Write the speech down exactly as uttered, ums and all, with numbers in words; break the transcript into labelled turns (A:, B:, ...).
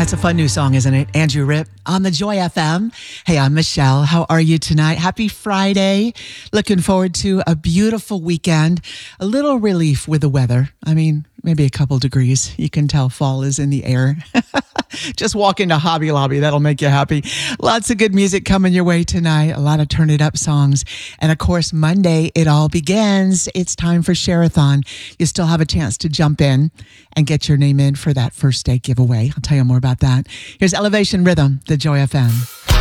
A: That's a fun new song, isn't it? Andrew Ripp on the Joy F M. Hey, I'm Michelle. How are you tonight? Happy Friday. Looking forward to a beautiful weekend. A little relief with the weather. I mean, maybe a couple degrees. You can tell fall is in the air. Just walk into Hobby Lobby. That'll make you happy. Lots of good music coming your way tonight. A lot of Turn It Up songs. And of course, Monday, it all begins. It's time for Share-a-thon. You still have a chance to jump in and get your name in for that first day giveaway. I'll tell you more about that. Here's Elevation Rhythm, the Joy F M.